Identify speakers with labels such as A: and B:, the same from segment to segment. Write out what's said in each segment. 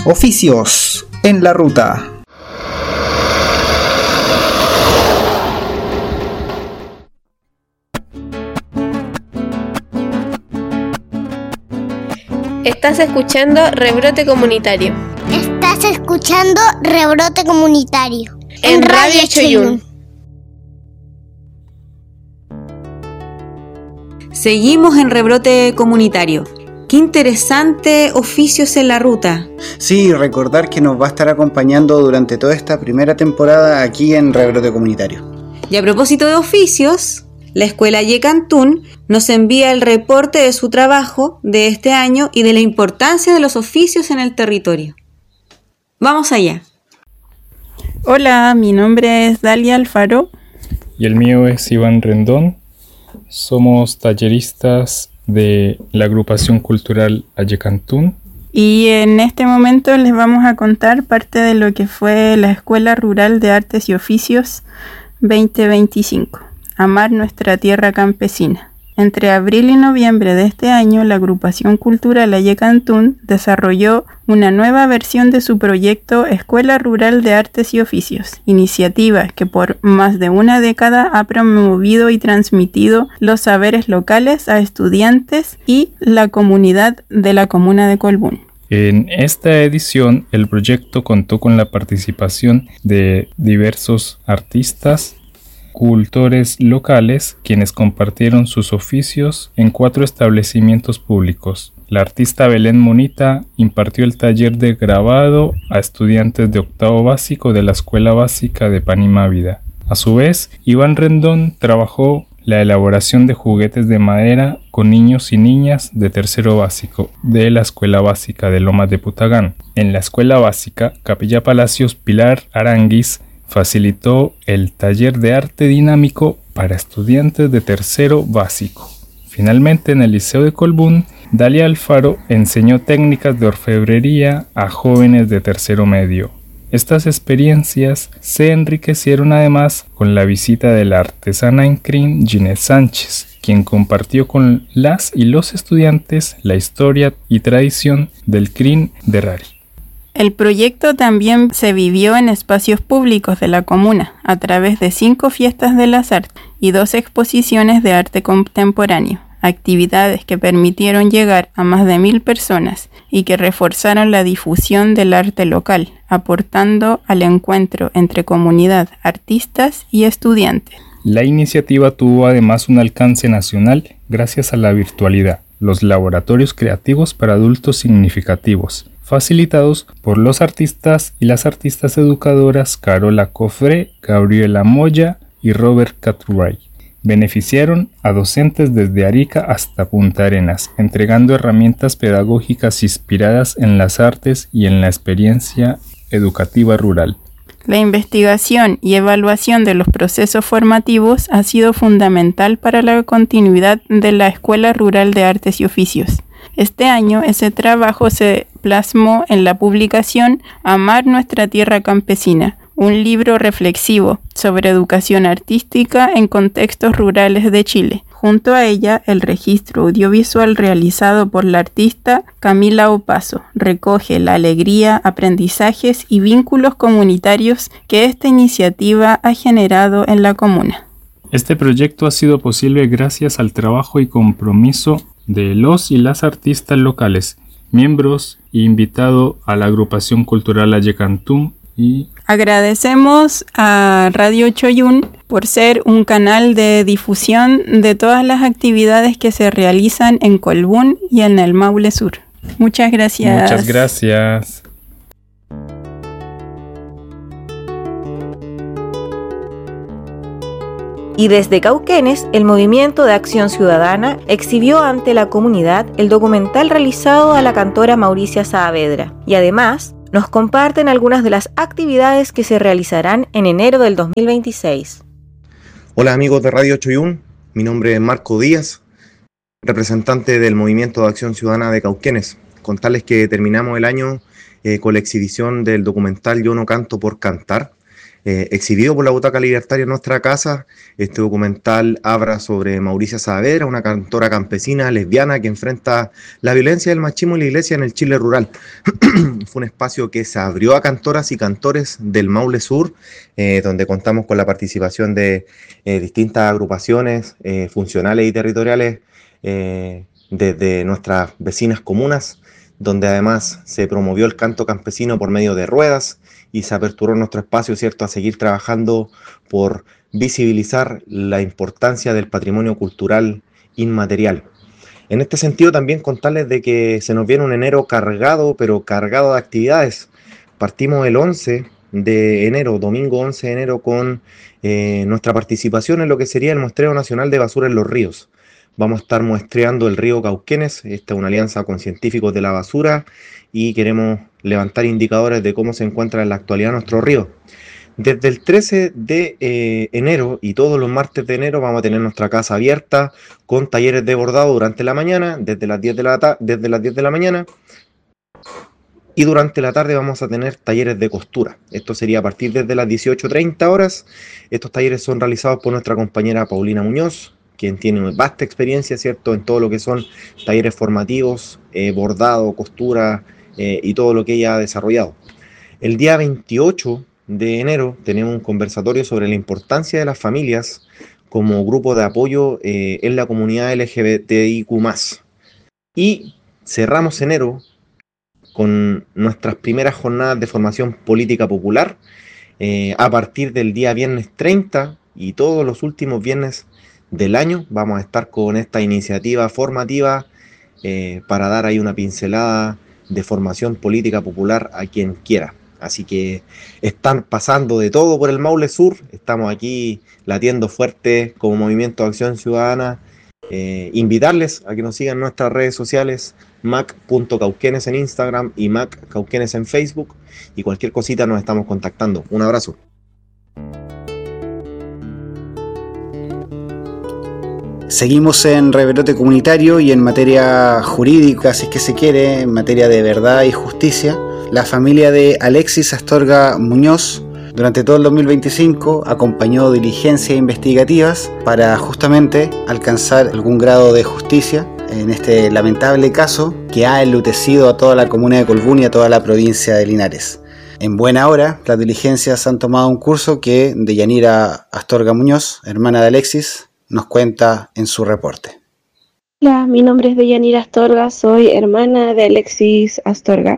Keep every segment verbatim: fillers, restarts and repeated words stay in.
A: Oficios en la ruta.
B: Estás escuchando Rebrote Comunitario.
C: Estás escuchando Rebrote Comunitario.
B: En, en Radio Choyún.
D: Seguimos en Rebrote Comunitario. ¡Qué interesante Oficios en la ruta!
A: Sí, recordar que nos va a estar acompañando durante toda esta primera temporada aquí en Rebrote Comunitario.
D: Y a propósito de oficios, la Escuela Yecantún nos envía el reporte de su trabajo de este año y de la importancia de los oficios en el territorio. Vamos allá.
E: Hola, mi nombre es Dalia Alfaro.
F: Y el mío es Iván Rendón. Somos talleristas de la agrupación cultural Ayecantún.
E: Y en este momento les vamos a contar parte de lo que fue la Escuela Rural de Artes y Oficios veinte veinticinco. Amar nuestra tierra campesina. Entre abril y noviembre de este año, la agrupación cultural Ayecantún desarrolló una nueva versión de su proyecto Escuela Rural de Artes y Oficios, iniciativa que por más de una década ha promovido y transmitido los saberes locales a estudiantes y la comunidad de la comuna de Colbún.
F: En esta edición, el proyecto contó con la participación de diversos artistas, cultores locales, quienes compartieron sus oficios en cuatro establecimientos públicos. La artista Belén Monita impartió el taller de grabado a estudiantes de octavo básico de la Escuela Básica de Panimávida. A su vez, Iván Rendón trabajó la elaboración de juguetes de madera con niños y niñas de tercero básico de la Escuela Básica de Lomas de Putagán. En la Escuela Básica, Capilla Palacios Pilar Aranguis facilitó el taller de arte dinámico para estudiantes de tercero básico. Finalmente, en el Liceo de Colbún, Dalia Alfaro enseñó técnicas de orfebrería a jóvenes de tercero medio. Estas experiencias se enriquecieron además con la visita de la artesana en crin Ginés Sánchez, quien compartió con las y los estudiantes la historia y tradición del crin de Rari.
E: El proyecto también se vivió en espacios públicos de la comuna, a través de cinco fiestas de las artes y dos exposiciones de arte contemporáneo, actividades que permitieron llegar a más de mil personas y que reforzaron la difusión del arte local, aportando al encuentro entre comunidad, artistas y estudiantes.
F: La iniciativa tuvo además un alcance nacional gracias a la virtualidad, los laboratorios creativos para adultos significativos, facilitados por los artistas y las artistas educadoras Carola Cofré, Gabriela Moya y Robert Catruay. Beneficiaron a docentes desde Arica hasta Punta Arenas, entregando herramientas pedagógicas inspiradas en las artes y en la experiencia educativa rural.
E: La investigación y evaluación de los procesos formativos ha sido fundamental para la continuidad de la Escuela Rural de Artes y Oficios. Este año ese trabajo se plasmó en la publicación Amar nuestra tierra campesina, un libro reflexivo sobre educación artística en contextos rurales de Chile. Junto a ella, el registro audiovisual realizado por la artista Camila Opaso recoge la alegría, aprendizajes y vínculos comunitarios que esta iniciativa ha generado en la comuna.
F: Este proyecto ha sido posible gracias al trabajo y compromiso de los y las artistas locales, miembros e invitado a la agrupación cultural Ayecantún y
E: agradecemos a Radio Choyún por ser un canal de difusión de todas las actividades que se realizan en Colbún y en el Maule Sur. Muchas gracias.
F: Muchas gracias.
D: Y desde Cauquenes, el Movimiento de Acción Ciudadana exhibió ante la comunidad el documental realizado a la cantora Mauricia Saavedra. Y además, nos comparten algunas de las actividades que se realizarán en enero del dos mil veintiséis.
G: Hola amigos de Radio Choyún, mi nombre es Marco Díaz, representante del Movimiento de Acción Ciudadana de Cauquenes. Contarles que terminamos el año eh, con la exhibición del documental Yo no canto por cantar, eh, exhibido por la Butaca Libertaria en nuestra casa. Este documental habla sobre Mauricia Saavedra, una cantora campesina lesbiana que enfrenta la violencia del machismo en la iglesia en el Chile rural. Fue un espacio que se abrió a cantoras y cantores del Maule Sur, eh, donde contamos con la participación de eh, distintas agrupaciones eh, funcionales y territoriales eh, desde nuestras vecinas comunas, donde además se promovió el canto campesino por medio de ruedas y se aperturó nuestro espacio, ¿cierto?, a seguir trabajando por visibilizar la importancia del patrimonio cultural inmaterial. En este sentido también contarles de que se nos viene un enero cargado, pero cargado de actividades. Partimos el once de enero, domingo once de enero, con eh, nuestra participación en lo que sería el Muestreo Nacional de Basura en los Ríos. Vamos a estar muestreando el río Cauquenes. Esta es una alianza con científicos de la basura y queremos levantar indicadores de cómo se encuentra en la actualidad nuestro río. Desde el trece de eh, enero y todos los martes de enero vamos a tener nuestra casa abierta con talleres de bordado durante la mañana, desde las diez de la, ta- desde las diez de la mañana, y durante la tarde vamos a tener talleres de costura. Esto sería a partir desde las dieciocho treinta horas. Estos talleres son realizados por nuestra compañera Paulina Muñoz, quien tiene una vasta experiencia, ¿cierto?, en todo lo que son talleres formativos, eh, bordado, costura eh, y todo lo que ella ha desarrollado. El día veintiocho de enero tenemos un conversatorio sobre la importancia de las familias como grupo de apoyo eh, en la comunidad L G B T I Q más. Y cerramos enero con nuestras primeras jornadas de formación política popular eh, a partir del día viernes treinta y todos los últimos viernes del año vamos a estar con esta iniciativa formativa eh, para dar ahí una pincelada de formación política popular a quien quiera. Así que están pasando de todo por el Maule Sur, estamos aquí latiendo fuerte como Movimiento de Acción Ciudadana. Eh, invitarles a que nos sigan en nuestras redes sociales, mac punto cauquenes en Instagram y mac cauquenes en Facebook, y cualquier cosita nos estamos contactando. Un abrazo.
A: Seguimos en Rebrote Comunitario y en materia jurídica, si es que se quiere, en materia de verdad y justicia. La familia de Alexis Astorga Muñoz durante todo el dos mil veinticinco acompañó diligencias investigativas para justamente alcanzar algún grado de justicia en este lamentable caso que ha enlutecido a toda la comuna de Colbún y a toda la provincia de Linares. En buena hora, las diligencias han tomado un curso que Deyanira Astorga Muñoz, hermana de Alexis, nos cuenta en su reporte.
H: Hola, mi nombre es Deyanira Astorga, soy hermana de Alexis Astorga.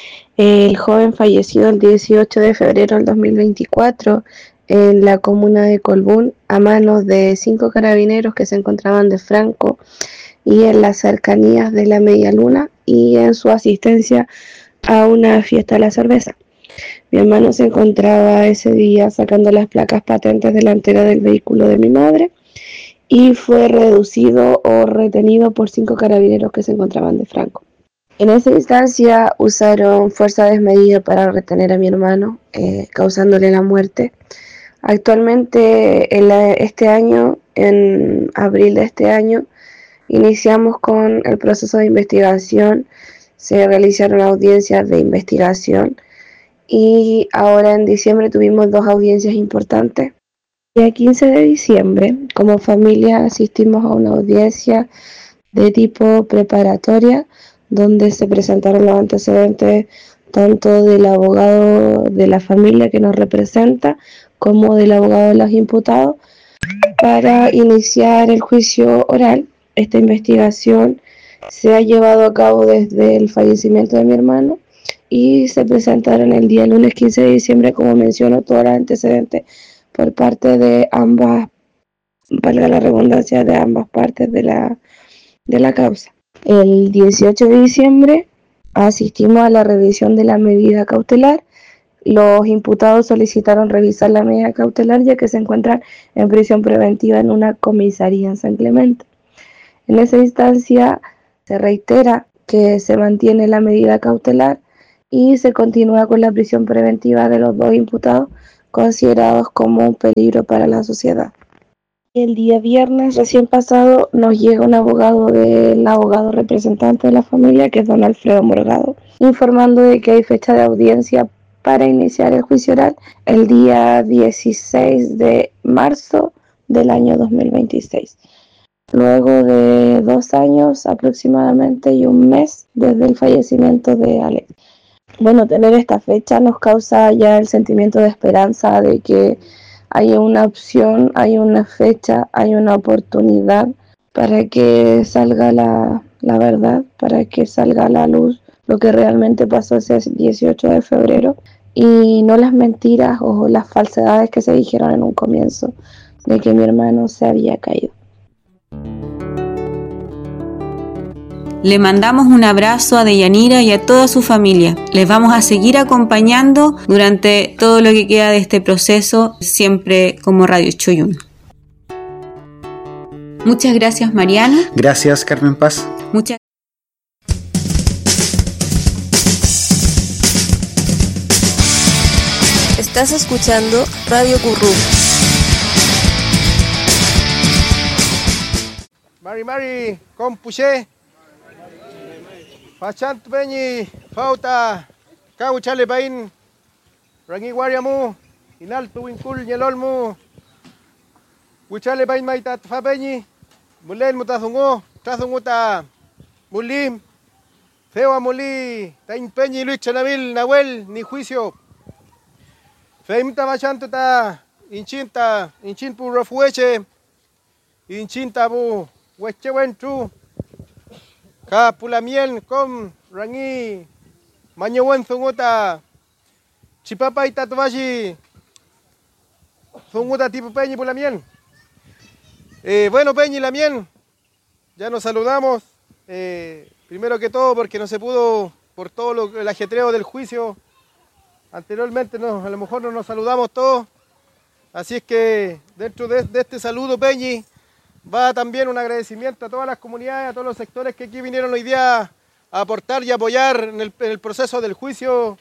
H: El joven falleció el dieciocho de febrero del dos mil veinticuatro en la comuna de Colbún a manos de cinco carabineros que se encontraban de Franco y en las cercanías de la Media Luna y en su asistencia a una fiesta de la cerveza. Mi hermano se encontraba ese día sacando las placas patentes delanteras del vehículo de mi madre y fue reducido o retenido por cinco carabineros que se encontraban de Franco. En esa instancia usaron fuerza desmedida para retener a mi hermano, eh, causándole la muerte. Actualmente, en la, este año, en abril de este año, iniciamos con el proceso de investigación. Se realizaron audiencias de investigación y ahora en diciembre tuvimos dos audiencias importantes. Y el quince de diciembre, como familia, asistimos a una audiencia de tipo preparatoria, donde se presentaron los antecedentes tanto del abogado de la familia que nos representa como del abogado de los imputados para iniciar el juicio oral. Esta investigación se ha llevado a cabo desde el fallecimiento de mi hermano y se presentaron el día lunes quince de diciembre, como menciono, todos los antecedentes por parte de ambas, valga la redundancia, de ambas partes de la, de la causa. El dieciocho de diciembre asistimos a la revisión de la medida cautelar. Los imputados solicitaron revisar la medida cautelar ya que se encuentran en prisión preventiva en una comisaría en San Clemente. En esa instancia se reitera que se mantiene la medida cautelar y se continúa con la prisión preventiva de los dos imputados considerados como un peligro para la sociedad. El día viernes recién pasado nos llega un abogado del abogado representante de la familia, que es don Alfredo Morgado, informando de que hay fecha de audiencia para iniciar el juicio oral el día dieciséis de marzo del año dos mil veintiséis. Luego de dos años aproximadamente y un mes desde el fallecimiento de Alex. Bueno, tener esta fecha nos causa ya el sentimiento de esperanza de que hay una opción, hay una fecha, hay una oportunidad para que salga la, la verdad, para que salga a la luz lo que realmente pasó ese dieciocho de febrero y no las mentiras o las falsedades que se dijeron en un comienzo de que mi hermano se había caído.
D: Le mandamos un abrazo a Deyanira y a toda su familia. Les vamos a seguir acompañando durante todo lo que queda de este proceso, siempre como Radio Choyún. Muchas gracias, Mariano.
A: Gracias, Carmen Paz.
D: Muchas
B: Estás escuchando Radio Currú.
I: Mari Mari, compuché. Pachant peñi, pauta, kau chale pain, rangi guariamu, inaltu winkul nyelolmu, wichale pain maitat fa peñi, mulen mutazungo, tazunguta, mulim, fewa muli, tain peñi Luis Chanamil, Nahuel, ni juicio. Feimta machanto ta, inchinta, inchinpu rofueche, inchinta bu, hueche wentru. Ka pulamien kom rangi manyawan thunguta chipapa itatvashi thunguta tipo peñi pulamien. Eh, bueno, Peñi Lamien, ya nos saludamos. Eh, primero que todo porque no se pudo por todo lo, el ajetreo del juicio. Anteriormente no, a lo mejor no nos saludamos todos. Así es que dentro de, de este saludo, Peñi, va también un agradecimiento a todas las comunidades, a todos los sectores que aquí vinieron hoy día a aportar y apoyar en el, en el proceso del juicio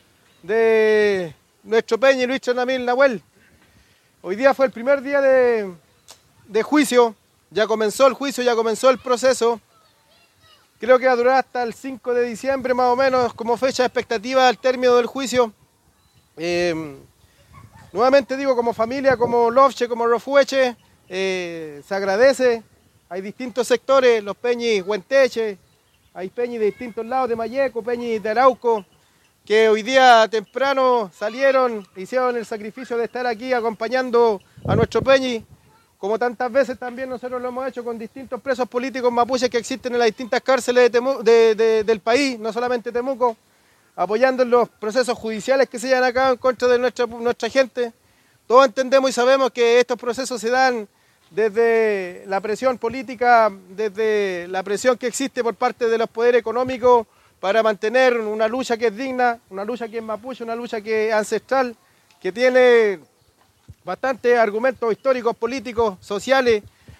I: de nuestro Peñi Luis Chanamil Nahuel. Hoy día fue el primer día de, de juicio, ya comenzó el juicio, ya comenzó el proceso. Creo que va a durar hasta el cinco de diciembre más o menos como fecha de expectativa al término del juicio. Eh, nuevamente digo, como familia, como Lofche, como Rofueche, Eh, se agradece. Hay distintos sectores, los peñis Huenteche, hay peñis de distintos lados de Mayeco, peñis de Arauco, que hoy día temprano salieron, hicieron el sacrificio de estar aquí acompañando a nuestro peñi, como tantas veces también nosotros lo hemos hecho con distintos presos políticos mapuches que existen en las distintas cárceles de Temu, de, de, del país, no solamente Temuco, apoyando en los procesos judiciales que se llevan a cabo en contra de nuestra, nuestra gente. Todos entendemos y sabemos que estos procesos se dan desde la presión política, desde la presión que existe por parte de los poderes económicos para mantener una lucha que es digna, una lucha que es mapuche, una lucha que es ancestral, que tiene bastantes argumentos históricos, políticos, sociales,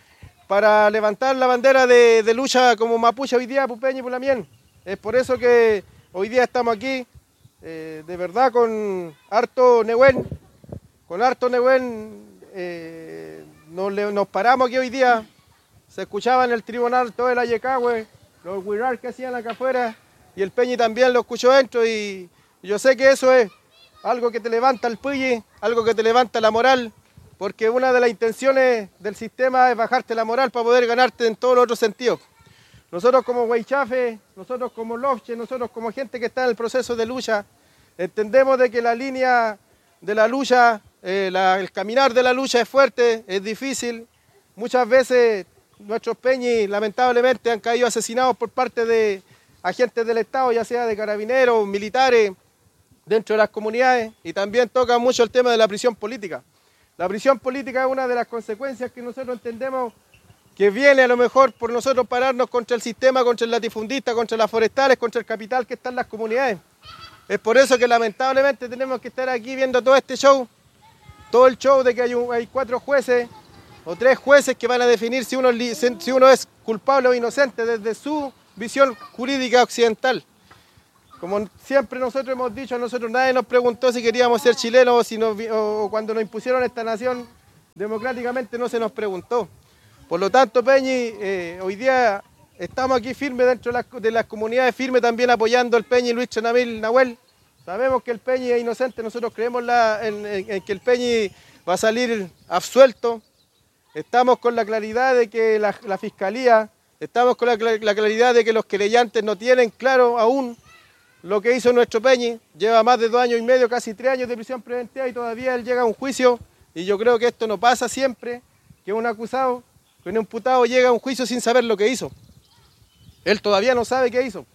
I: para levantar la bandera de, de lucha como mapuche hoy día, Pupeñi y Pulamien. Es por eso que hoy día estamos aquí, eh, de verdad, con harto Nehuen, con harto Nehuen, eh, nos, nos paramos aquí hoy día, se escuchaba en el tribunal todo el Ayecahue, los huirar que hacían acá afuera, y el Peñi también lo escuchó dentro, y yo sé que eso es algo que te levanta el Puyi, algo que te levanta la moral, porque una de las intenciones del sistema es bajarte la moral para poder ganarte en todos los otros sentidos. Nosotros como Huaychafe, nosotros como Lofche, nosotros como gente que está en el proceso de lucha, entendemos de que la línea de la lucha, eh, la, el caminar de la lucha es fuerte, es difícil. Muchas veces nuestros peñis lamentablemente han caído asesinados por parte de agentes del Estado, ya sea de carabineros, militares, dentro de las comunidades, y también toca mucho el tema de la prisión política. La prisión política es una de las consecuencias que nosotros entendemos que viene a lo mejor por nosotros pararnos contra el sistema, contra el latifundista, contra las forestales, contra el capital que está en las comunidades. Es por eso que lamentablemente tenemos que estar aquí viendo todo este show, todo el show de que hay, un, hay cuatro jueces o tres jueces que van a definir si uno, si uno es culpable o inocente desde su visión jurídica occidental. Como siempre nosotros hemos dicho, a nosotros nadie nos preguntó si queríamos ser chilenos o, si nos, o cuando nos impusieron esta nación democráticamente no se nos preguntó. Por lo tanto, Peñi, eh, hoy día estamos aquí firmes dentro de las, de las comunidades, firmes también apoyando al Peñi Luis Chanamil Nahuel, Sabemos que el Peñi es inocente, nosotros creemos la, en, en, en que el Peñi va a salir absuelto. Estamos con la claridad de que la, la Fiscalía, estamos con la, la claridad de que los querellantes no tienen claro aún lo que hizo nuestro Peñi. Lleva más de dos años y medio, casi tres años de prisión preventiva y todavía él llega a un juicio. Y yo creo que esto no pasa siempre, que un acusado, que un imputado llega a un juicio sin saber lo que hizo. Él todavía no sabe qué hizo.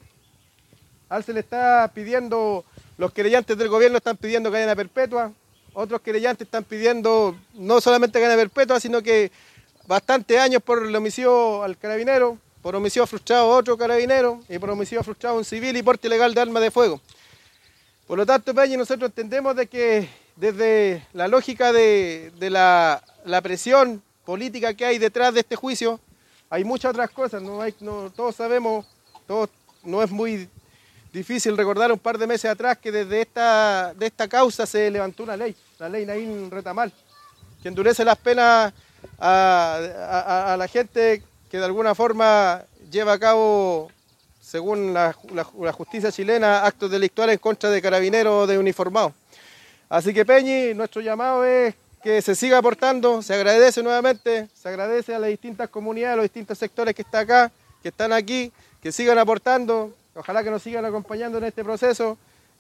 I: A él se le está pidiendo, los querellantes del gobierno están pidiendo cadena perpetua, otros querellantes están pidiendo no solamente cadena perpetua, sino que bastantes años por el homicidio al carabinero, por homicidio frustrado a otro carabinero y por homicidio frustrado a un civil y porte ilegal de arma de fuego. Por lo tanto, Peñi, nosotros entendemos de que desde la lógica de, de la, la presión política que hay detrás de este juicio, hay muchas otras cosas, no hay, no, todos sabemos, todos, no es muy difícil recordar un par de meses atrás que desde esta, de esta causa se levantó una ley, la ley Naín Retamal, que endurece las penas a, a, a la gente que de alguna forma lleva a cabo, según la, la, la justicia chilena, actos delictuales en contra de carabineros de uniformados. Así que Peñi, nuestro llamado es que se siga aportando, se agradece nuevamente, se agradece a las distintas comunidades, a los distintos sectores que están acá, que están aquí, que sigan aportando, ojalá que nos sigan acompañando en este proceso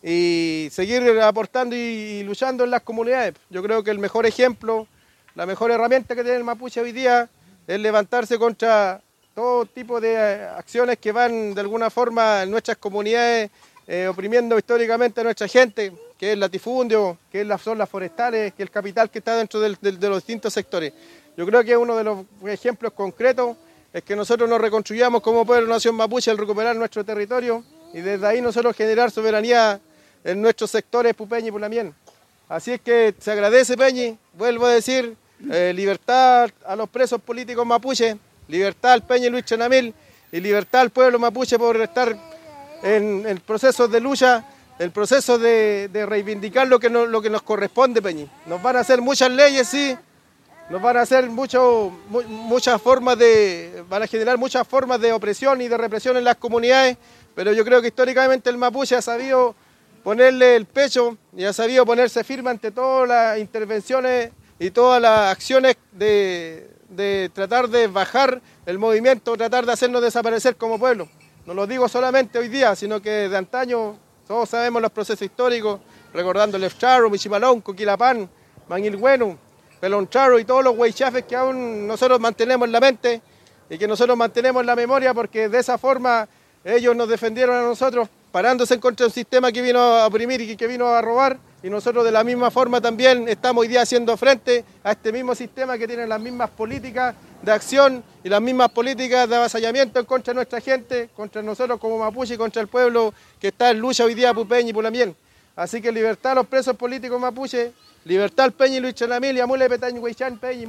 I: y seguir aportando y, y luchando en las comunidades. Yo creo que el mejor ejemplo, la mejor herramienta que tiene el mapuche hoy día es levantarse contra todo tipo de acciones que van de alguna forma en nuestras comunidades eh, oprimiendo históricamente a nuestra gente, que es el latifundio, que es las zonas forestales, que es el capital que está dentro del, del, de los distintos sectores. Yo creo que uno de los ejemplos concretos es que nosotros nos reconstruyamos como pueblo nación mapuche al recuperar nuestro territorio y desde ahí nosotros generar soberanía en nuestros sectores Pupeñi y Pulamien. Así es que se agradece, Peñi, vuelvo a decir, eh, libertad a los presos políticos mapuche, libertad al Peñi Luis Chenamil y libertad al pueblo mapuche por estar en el proceso de lucha, el proceso de, de reivindicar lo que, no, lo que nos corresponde, Peñi. Nos van a hacer muchas leyes, sí, nos van a hacer mucho, mu muchas formas de, van a generar muchas formas de opresión y de represión en las comunidades, pero yo creo que históricamente el mapuche ha sabido ponerle el pecho y ha sabido ponerse firme ante todas las intervenciones y todas las acciones de, de tratar de bajar el movimiento, tratar de hacernos desaparecer como pueblo. No lo digo solamente hoy día, sino que de antaño todos sabemos los procesos históricos, recordando el Efcharo, Michimalón, Coquilapán, Manguilhueno, Peloncharo y todos los huaychafes que aún nosotros mantenemos en la mente y que nosotros mantenemos en la memoria porque de esa forma ellos nos defendieron a nosotros parándose en contra de un sistema que vino a oprimir y que vino a robar y nosotros de la misma forma también estamos hoy día haciendo frente a este mismo sistema que tiene las mismas políticas de acción y las mismas políticas de avasallamiento en contra de nuestra gente, contra nosotros como mapuche y contra el pueblo que está en lucha hoy día Pupeñi y Pulamien. Así que libertad a los presos políticos mapuche, libertad al Peñi Luis Chenamil y Amule Petañ Huaychán Peñi.